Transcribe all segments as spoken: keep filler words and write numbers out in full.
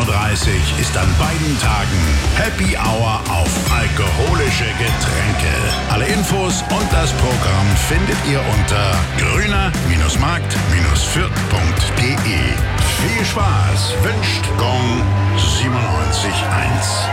Uhr dreißig ist an beiden Tagen Happy Hour auf alkoholische Getränke. Alle Infos und das Programm findet ihr unter grüner-markt-fürth punkt de. Viel Spaß wünscht Gong siebenundneunzig eins.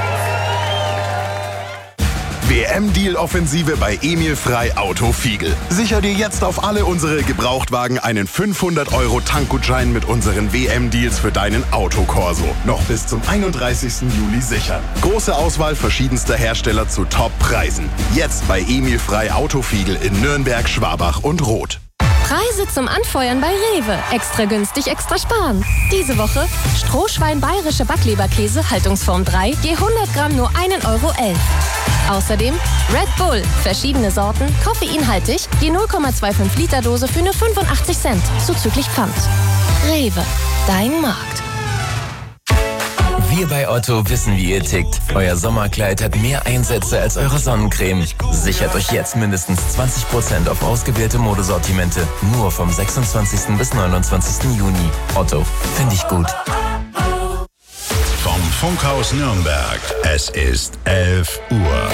W M-Deal-Offensive bei Emil Frei Auto Fiegel. Sicher dir jetzt auf alle unsere Gebrauchtwagen einen fünfhundert Euro Tankgutschein mit unseren W M-Deals für deinen Autokorso. Noch bis zum einunddreißigsten Juli sichern. Große Auswahl verschiedenster Hersteller zu Top-Preisen. Jetzt bei Emil Frei Auto Fiegel in Nürnberg, Schwabach und Roth. Preise zum Anfeuern bei Rewe. Extra günstig, extra sparen. Diese Woche Strohschwein bayerische Backleberkäse, Haltungsform drei, je hundert Gramm nur ein Euro elf. Außerdem Red Bull, verschiedene Sorten, koffeinhaltig, je null Komma fünfundzwanzig Liter Dose für nur fünfundachtzig Cent, zuzüglich Pfand. Rewe, dein Markt. Wir bei Otto wissen, wie ihr tickt. Euer Sommerkleid hat mehr Einsätze als eure Sonnencreme. Sichert euch jetzt mindestens zwanzig Prozent auf ausgewählte Modesortimente. Nur vom sechsundzwanzigsten bis neunundzwanzigsten Juni. Otto, finde ich gut. Vom Funkhaus Nürnberg. Es ist elf Uhr.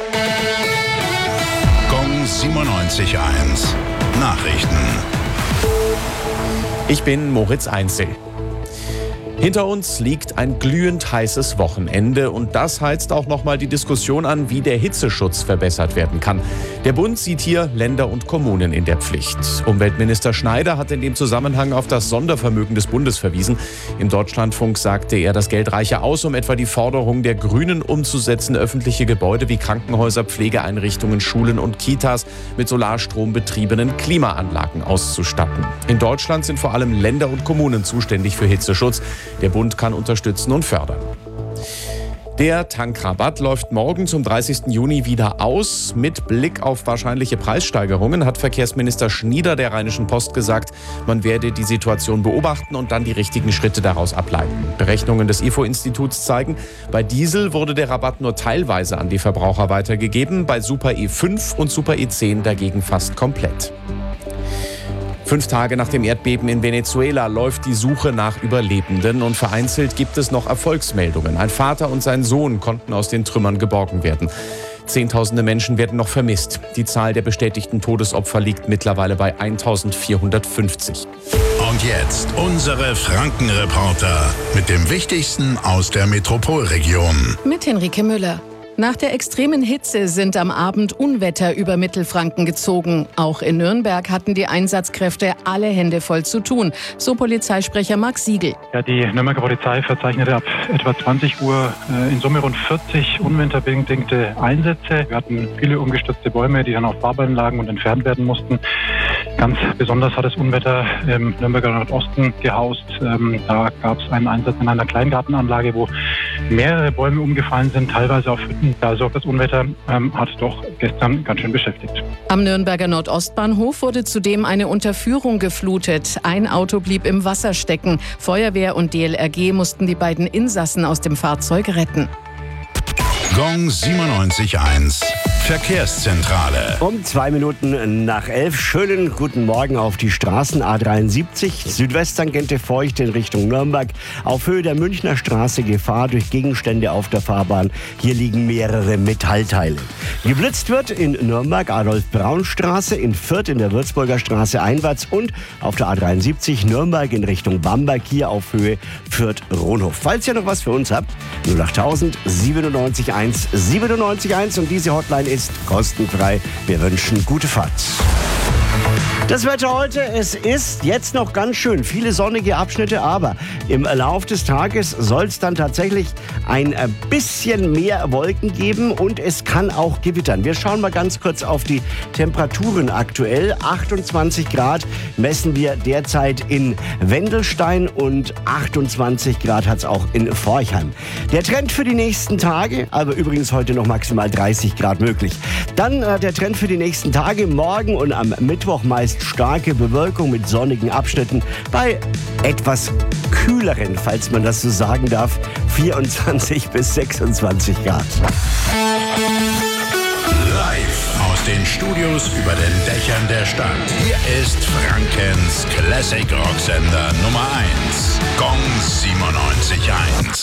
Gong siebenundneunzig eins. Nachrichten. Ich bin Moritz Einzel. Hinter uns liegt ein glühend heißes Wochenende und das heizt auch nochmal die Diskussion an, wie der Hitzeschutz verbessert werden kann. Der Bund sieht hier Länder und Kommunen in der Pflicht. Umweltminister Schneider hat in dem Zusammenhang auf das Sondervermögen des Bundes verwiesen. Im Deutschlandfunk sagte er, das Geld reiche aus, um etwa die Forderung der Grünen umzusetzen, öffentliche Gebäude wie Krankenhäuser, Pflegeeinrichtungen, Schulen und Kitas mit Solarstrom betriebenen Klimaanlagen auszustatten. In Deutschland sind vor allem Länder und Kommunen zuständig für Hitzeschutz. Der Bund kann unterstützen und fördern. Der Tankrabatt läuft morgen zum dreißigsten Juni wieder aus. Mit Blick auf wahrscheinliche Preissteigerungen hat Verkehrsminister Schnieder der Rheinischen Post gesagt, man werde die Situation beobachten und dann die richtigen Schritte daraus ableiten. Berechnungen des I F O-Instituts zeigen, bei Diesel wurde der Rabatt nur teilweise an die Verbraucher weitergegeben, bei Super E fünf und Super E zehn dagegen fast komplett. Fünf Tage nach dem Erdbeben in Venezuela läuft die Suche nach Überlebenden und vereinzelt gibt es noch Erfolgsmeldungen. Ein Vater und sein Sohn konnten aus den Trümmern geborgen werden. Zehntausende Menschen werden noch vermisst. Die Zahl der bestätigten Todesopfer liegt mittlerweile bei eintausendvierhundertfünfzig. Und jetzt unsere Frankenreporter mit dem Wichtigsten aus der Metropolregion. Mit Henrike Müller. Nach der extremen Hitze sind am Abend Unwetter über Mittelfranken gezogen. Auch in Nürnberg hatten die Einsatzkräfte alle Hände voll zu tun, so Polizeisprecher Max Siegel. Ja, die Nürnberger Polizei verzeichnete ab etwa zwanzig Uhr äh, in Summe rund vierzig unwetterbedingte Einsätze. Wir hatten viele umgestürzte Bäume, die dann auf Fahrbahnen lagen und entfernt werden mussten. Ganz besonders hat das Unwetter im Nürnberger Nordosten gehaust. Ähm, da gab es einen Einsatz in einer Kleingartenanlage, wo mehrere Bäume umgefallen sind, teilweise auf Hütten. Da sorgt das Unwetter, ähm, hat doch gestern ganz schön beschäftigt. Am Nürnberger Nordostbahnhof wurde zudem eine Unterführung geflutet. Ein Auto blieb im Wasser stecken. Feuerwehr und D L R G mussten die beiden Insassen aus dem Fahrzeug retten. Gong siebenundneunzig eins. Verkehrszentrale. Um zwei Minuten nach elf. Schönen guten Morgen auf die Straßen A dreiundsiebzig. Südwesttangente feucht in Richtung Nürnberg. Auf Höhe der Münchner Straße Gefahr durch Gegenstände auf der Fahrbahn. Hier liegen mehrere Metallteile. Geblitzt wird in Nürnberg Adolf-Braun-Straße, in Fürth in der Würzburger Straße einwärts und auf der A dreiundsiebzig Nürnberg in Richtung Bamberg, hier auf Höhe Fürth-Rohnhof. Falls ihr noch was für uns habt, null achttausend siebenundneunzig eins siebenundneunzig eins und diese Hotline ist kostenfrei. Wir wünschen gute Fahrt. Das Wetter heute, es ist jetzt noch ganz schön viele sonnige Abschnitte, aber im Lauf des Tages soll es dann tatsächlich ein bisschen mehr Wolken geben und es kann auch gewittern. Wir schauen mal ganz kurz auf die Temperaturen aktuell. achtundzwanzig Grad messen wir derzeit in Wendelstein und achtundzwanzig Grad hat es auch in Forchheim. Der Trend für die nächsten Tage, aber übrigens heute noch maximal dreißig Grad möglich. Dann äh, der Trend für die nächsten Tage, morgen und am Mittwoch meist starke Bewölkung mit sonnigen Abschnitten bei etwas kühleren, falls man das so sagen darf, vierundzwanzig bis sechsundzwanzig Grad. Live aus den Studios über den Dächern der Stadt. Hier ist Frankens Classic Rocksender Nummer eins. Gong siebenundneunzig eins.